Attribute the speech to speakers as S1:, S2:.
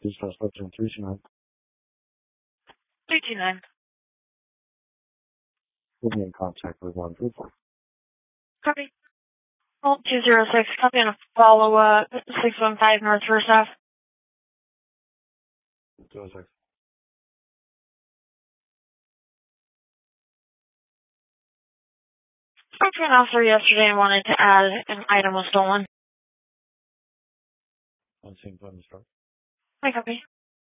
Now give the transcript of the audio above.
S1: Dispatch 329.
S2: 329.
S1: We'll be in contact with 134.
S2: Copy. Hold 206. Copy on a follow-up 615 North First Ave.
S1: 206.
S2: Spoke to an officer yesterday and wanted to add an item was stolen.
S1: On scene, Mr.
S2: I copy.